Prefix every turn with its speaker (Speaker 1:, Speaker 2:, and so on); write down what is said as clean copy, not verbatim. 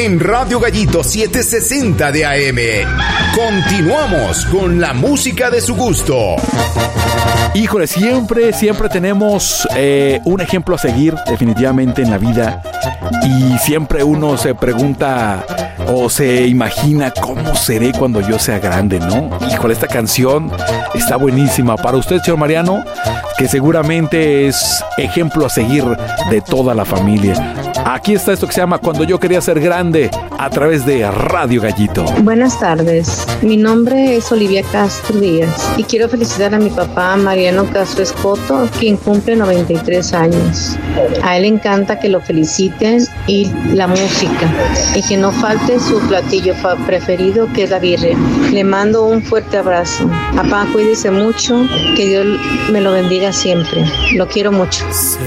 Speaker 1: en Radio Gallito 760 de AM. Continuamos con la música de su gusto.
Speaker 2: Híjole, siempre tenemos un ejemplo a seguir definitivamente en la vida, y siempre uno se pregunta o se imagina cómo seré cuando yo sea grande, ¿no? Híjole, esta canción está buenísima. Para usted, señor Mariano, que seguramente es ejemplo a seguir de toda la familia. Aquí está esto que se llama Cuando yo quería ser grande, a través de Radio Gallito.
Speaker 3: Buenas tardes, mi nombre es Olivia Castro Díaz y quiero felicitar a mi papá Mariano Castro Escoto, quien cumple 93 años. A él le encanta que lo feliciten y la música, y que no falte su platillo preferido, que es la birria. Le mando un fuerte abrazo. Papá, cuídese mucho, que Dios me lo bendiga siempre. Lo quiero mucho.